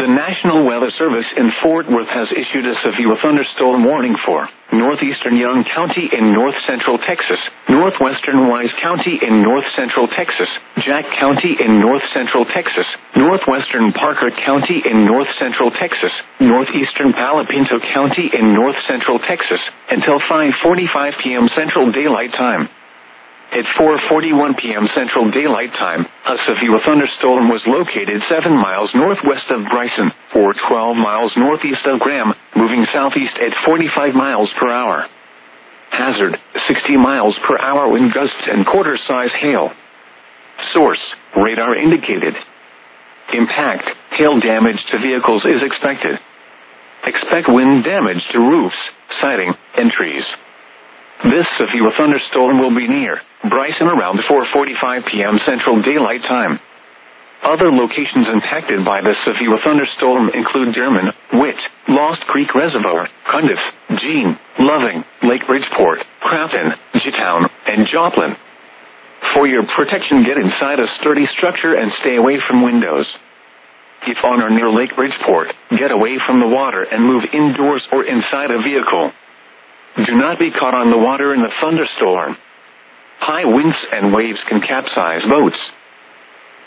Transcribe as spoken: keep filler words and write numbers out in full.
The National Weather Service in Fort Worth has issued a severe thunderstorm warning for northeastern Young County in north-central Texas, northwestern Wise County in north-central Texas, Jack County in north-central Texas, northwestern Parker County in north-central Texas, northeastern Palo Pinto County in north-central Texas, until five forty-five p.m. Central Daylight Time. At four forty-one p.m. Central Daylight Time, a severe thunderstorm was located seven miles northwest of Bryson, or twelve miles northeast of Graham, moving southeast at forty-five miles per hour. Hazard, sixty miles per hour wind gusts and quarter-size hail. Source, radar indicated. Impact, hail damage to vehicles is expected. Expect wind damage to roofs, siding, and trees. This severe thunderstorm will be near Bryson around four forty-five p.m. Central Daylight Time. Other locations impacted by the severe thunderstorm include Dearman, Witt, Lost Creek Reservoir, Cundiff, Jean, Loving, Lake Bridgeport, Crafton, G-Town, and Joplin. For your protection, get inside a sturdy structure and stay away from windows. If on or near Lake Bridgeport, get away from the water and move indoors or inside a vehicle. Do not be caught on the water in the thunderstorm. High winds and waves can capsize boats.